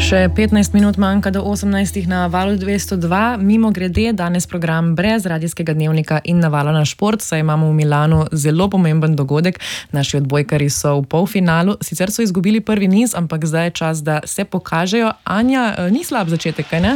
Še 15 minut manjka do 18 na Valu 202. Mimo grede, danes program brez radijskega dnevnika in na Valu na šport, saj imamo v Milanu zelo pomemben dogodek. Naši odbojkari so v polfinalu. Sicer so izgubili prvi niz, ampak zdaj je čas, da se pokažejo. Anja, ni slab začetek, kaj ne?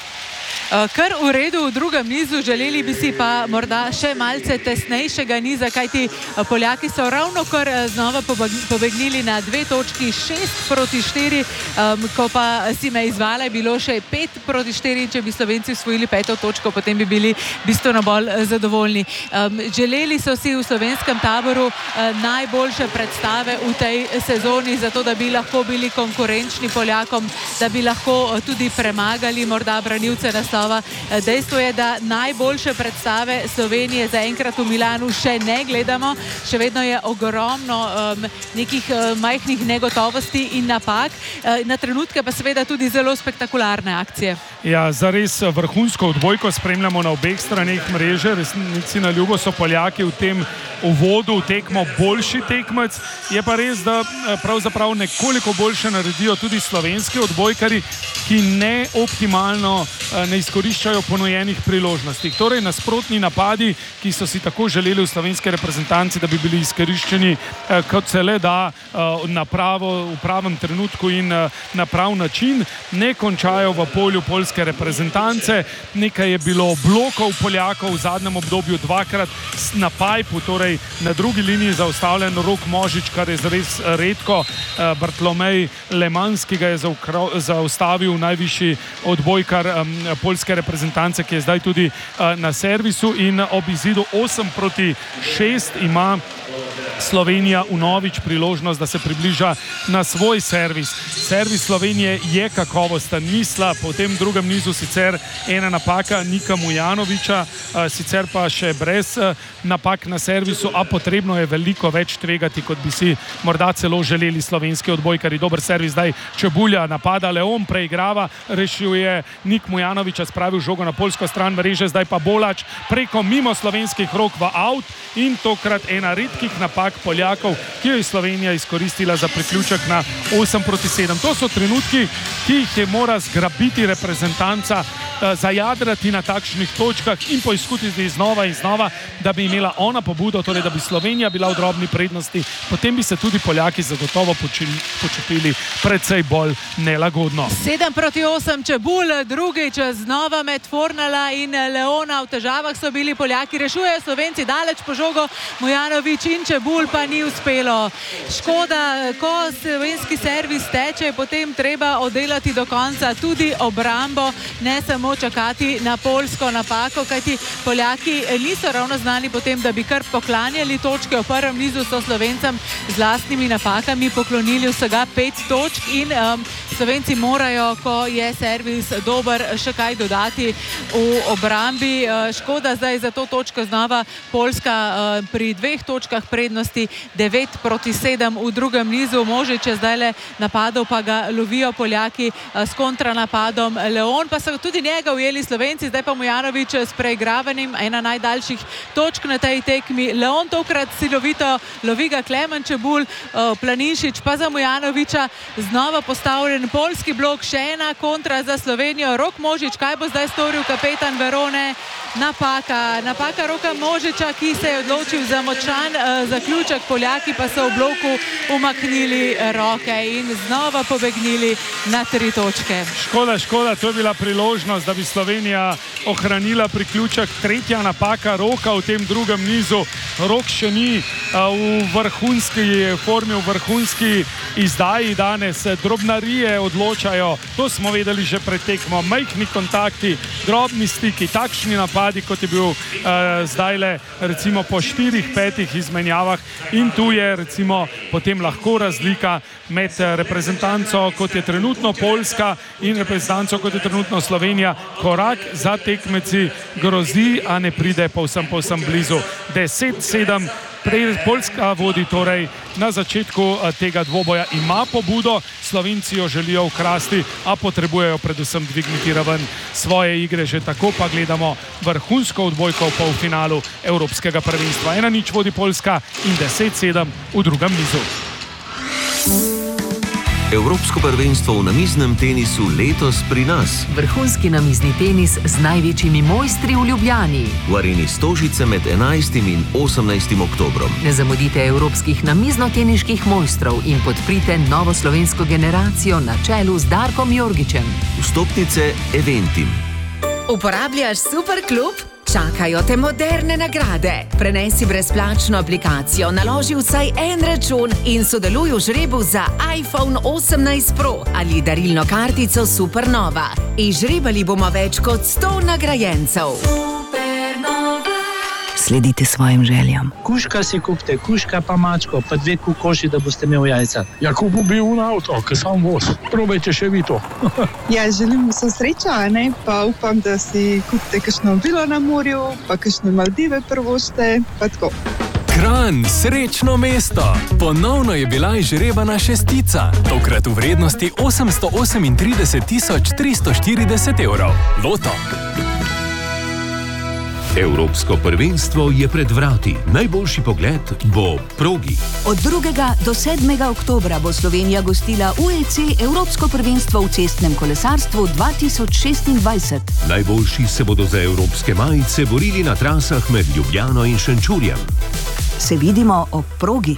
Kar v redu v drugem nizu, želeli bi si pa morda še malce tesnejšega niza, kajti Poljaki so ravno kar znova pobegnili na 2 točki, 6-4, ko pa si me izvala, je bilo še 5-4, če bi Slovenci osvojili 5. točko, potem bi bili bistveno bolj zadovoljni. Želeli so si v slovenskem taboru najboljše predstave v tej sezoni, zato da bi lahko bili konkurenčni Poljakom, da bi lahko tudi premagali morda branilce naslova. Dejstvo je, da najboljše predstave Slovenije zaenkrat v Milanu še ne gledamo. Še vedno je ogromno nekih majhnih negotovosti in napak. Na trenutke pa seveda tudi zelo spektakularne akcije. Ja, zares vrhunsko odbojko spremljamo na obeh straneh mreže. Resnici na ljubo so Poljaki v tem uvodu v tekmo boljši tekmec. Je pa res, da pravzaprav nekoliko boljše naredijo tudi slovenski odbojkari, ki ne optimalno ne izkoriščajo ponujenih priložnosti. Torej nasprotni napadi, ki so si tako želeli v slovenske reprezentanci, da bi bili izkoriščeni kot se le da v pravem trenutku in na prav način, ne končajo v polju poljske reprezentance. Nekaj je bilo blokov Poljakov v zadnjem obdobju, dvakrat na pajpu, torej na drugi liniji zaustavljen Rok Možič, kar je res redko. Bartolomej Lemans, ki ga je zaustavil najvišji odbojkar poljske reprezentance, ki je zdaj tudi na servisu, in ob izidu 8-6 ima Slovenija vnovič priložnost, da se približa na svoj servis. Servis Slovenije je kakovosten, ni slab. Po tem drugem nizu sicer ena napaka Nika Mujanovića, sicer pa še brez napak na servisu, a potrebno je veliko več tvegati, kot bi si morda celo želeli slovenski odbojkari. Dober servis zdaj Čebulja, napada Leon, preigrava, rešuje Nik Mujanovića, spravil žogo na poljsko stran mreže, zdaj pa Bolač preko mimo slovenskih rok v out in tokrat ena redkih napak Poljakov, ki jo je Slovenija izkoristila za priključek na 8-7. To so trenutki, ki jih mora zgrabiti reprezentanca, zajadrati na takšnih točkah in poizkusiti znova in znova, da bi imela ona pobudo, torej da bi Slovenija bila v drobni prednosti, potem bi se tudi Poljaki zagotovo počutili precej bolj nelagodno. 7-8 Čebul, drugič znova med Fornala in Leona. V težavah so bili Poljaki, rešujejo Slovenci daleč po žogo, Mujanović in Čebul pa ni uspelo. Škoda, ko slovenski servis teče, potem treba oddelati do konca tudi obrambo, ne samo čakati na poljsko napako, kajti Poljaki niso ravno znani potem, da bi kar poklanjali točke. V prvem nizu so Slovencem z lastnimi napakami poklonili vsega 5 točk in Slovenci morajo, ko je servis dober, še kaj dodati v obrambi. Škoda zdaj za to točko znova Poljska pri 2 točkah prednosti, 9-7 v drugem nizu. Možič je zdaj napadal, pa ga lovijo Poljaki s kontranapadom. Leon pa so tudi njega ujeli Slovenci, zdaj pa Mujanović s preigravanjem, ena najdaljših točk na tej tekmi. Leon tokrat silovito lovi ga Klemen Čebul, Planinšič pa za Mujanovića, znova postavljen poljski blok, še ena kontra za Slovenijo. Rok Možič, kaj bo zdaj storil kapetan Verone? Napaka Roka Možiča, ki se je odločil za močan zaključek. Poljaki pa so v bloku umaknili roke in znova pobegnili na 3 točke. Škoda, to je bila priložnost, da bi Slovenija ohranila priključek. Tretja napaka Roka v tem drugem nizu. Rok še ni v vrhunski formi, v vrhunski izdaji danes. Drobnarije odločajo, to smo vedeli že pred tekmo. Majhni kontakti, drobni stiki, takšni napadi, kot je bil zdajle recimo po 4-5 izmenjavah, in tu je recimo potem lahko razlika med reprezentanco, kot je trenutno Poljska, in reprezentanco, kot je trenutno Slovenija. Korak za tekmeci grozi, a ne pride povsem blizu. 10-7 Poljska vodi torej na začetku tega dvoboja, ima pobudo, Slovenci jo želijo ukrasti, a potrebujejo predvsem dvigniti raven svoje igre. Že tako pa gledamo vrhunsko odbojko v polfinalu Evropskega prvenstva. 1-0 vodi Poljska in 10-7 v drugem nizu. Evropsko prvenstvo v namiznem tenisu letos pri nas. Vrhunski namizni tenis z največjimi mojstri v Ljubljani. V areni Stožice med 11. in 18. oktobrom. Ne zamudite evropskih namizno-teniških mojstrov in podprite novo slovensko generacijo na čelu z Darkom Jorgičem. Vstopnice Eventim. Uporabljaš Superklub? Čakajo te moderne nagrade. Prenesi brezplačno aplikacijo, naloži vsaj en račun in sodeluj v žrebu za iPhone 18 Pro ali darilno kartico Supernova. Izžrebali bomo več kot 100 nagrajencev. Sledite svojim željam. Kužka si kupite, kužka pa mačko, pa 2 kokoši, da boste imeli jajca. Ja, ko bo bil na avto, ker sam voz. Probajte še vi to. Ja, želim vso srečo, ne? Pa upam, da si kupite kakšno vilo na morju, pa kakšne Maldive prvošte, pa tako. Kranj, srečno mesto! Ponovno je bila izžrebana šestica, tokrat v vrednosti 838 340 evrov. Loto. Evropsko prvenstvo je pred vrati. Najboljši pogled bo progi. Od 2. do 7. oktobra bo Slovenija gostila UEC Evropsko prvenstvo v cestnem kolesarstvu 2026. Najboljši se bodo za evropske majice borili na trasah med Ljubljano in Šenčurjem. Se vidimo ob progi.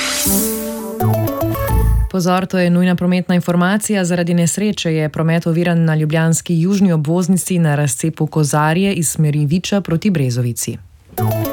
Pozor, to je nujna prometna informacija. Zaradi nesreče je promet oviran na ljubljanski južni obvoznici na razcepu Kozarje iz smeri Viča proti Brezovici.